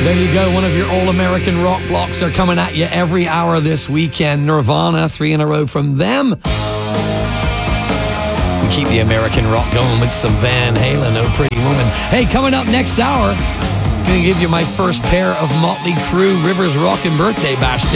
There you go. One of your all-American rock blocks are coming at you every hour this weekend. Nirvana, 3 in a row from them. We keep the American rock going with some Van Halen, Oh Pretty Woman. Hey, coming up next hour, I'm going to give you my first pair of Motley Crue Rivers Rockin' birthday bash tickets.